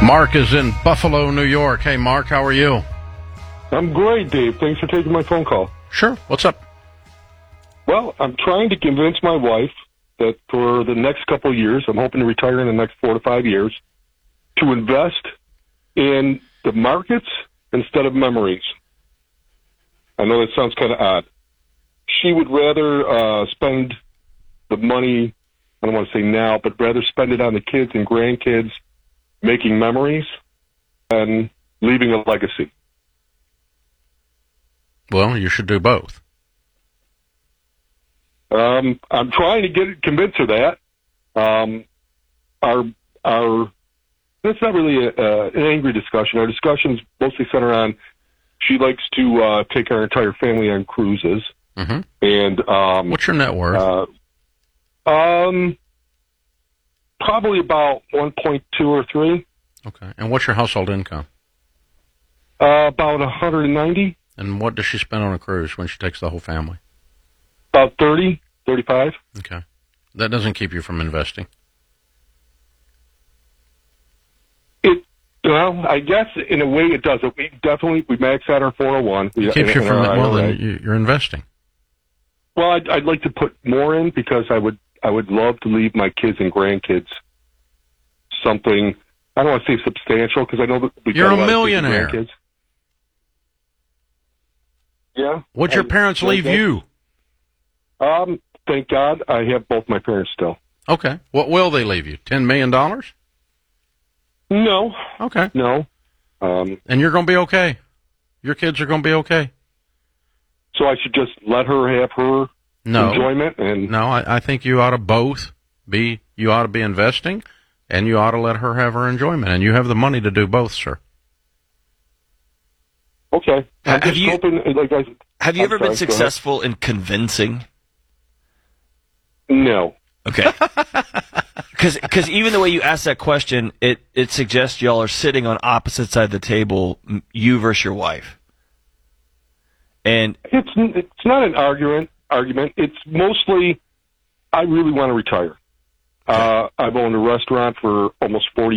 Mark is in Buffalo, New York. Hey, Mark, how are you? I'm great, Dave. Thanks for taking my phone call. Sure. What's up? Well, I'm trying to convince my wife that for the next couple of years, I'm hoping to retire in the next 4 to 5 years, to invest in the markets instead of memories. I know that sounds kind of odd. She would rather spend the money, I don't want to say now, but rather spend it on the kids and grandkids making memories and leaving a legacy. Well, you should do both. I'm trying to convince her that. That's not really an angry discussion. Our discussions mostly center on she likes to take our entire family on cruises. Mm-hmm. And what's your net worth? Probably about 1.2 or 3. Okay. And what's your household income? About 190. And what does she spend on a cruise when she takes the whole family? About 30, 35. Okay. That doesn't keep you from investing. Well, I guess in a way it does. We max out our 401. It keeps you from well, then you're investing. Well, I'd like to put more in because I would love to leave my kids and grandkids something. I don't want to say substantial because I know that you're a millionaire. Grandkids. Yeah. What'd your parents leave you? Thank God I have both my parents still. Okay. What will they leave you? $10 million? No. Okay. No. And you're going to be okay. Your kids are going to be okay. So I should just let her have her enjoyment? No, I think you ought to both be. You ought to be investing, and you ought to let her have her enjoyment. And you have the money to do both, sir. Okay. Have you ever been successful in convincing? No. Okay. Because even the way you ask that question, it suggests y'all are sitting on opposite sides of the table, you versus your wife. And it's not an argument. It's mostly I really want to retire. I've owned a restaurant for almost 40